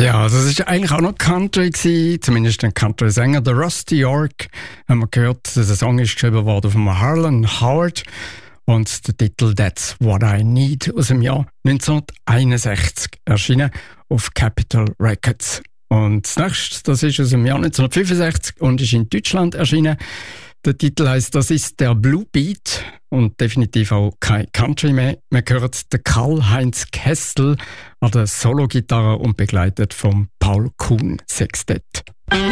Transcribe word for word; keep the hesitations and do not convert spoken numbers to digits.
Ja, das ist eigentlich auch noch Country gewesen, zumindest ein Country-Sänger, der Rusty York. Haben wir gehört, der Song ist geschrieben worden von Harlan Howard und der Titel That's What I Need aus dem Jahr neunzehnhunderteinundsechzig erschienen auf Capitol Records. Und das nächste, das ist aus dem Jahr neunzehnhundertfünfundsechzig und ist in Deutschland erschienen. Der Titel heisst, das ist der Blue Beat und definitiv auch kein Country mehr. Man hört den Karl-Heinz Kessel an der Solo-Gitarre und begleitet vom Paul Kuhn Sextett.